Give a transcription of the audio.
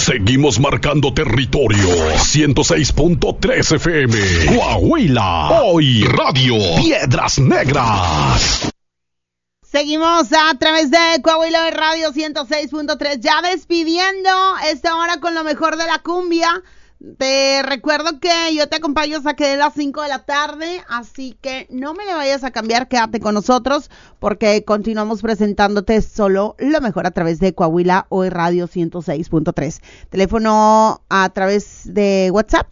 Seguimos marcando territorio. 106.3 FM. Coahuila. Hoy Radio Piedras Negras. Seguimos a través de Coahuila Radio 106.3, ya despidiendo esta hora con lo mejor de la cumbia. Te recuerdo que yo te acompaño hasta que de las 5 de la tarde, así que no me le vayas a cambiar, quédate con nosotros porque continuamos presentándote solo lo mejor a través de Coahuila Hoy Radio 106.3. Teléfono a través de WhatsApp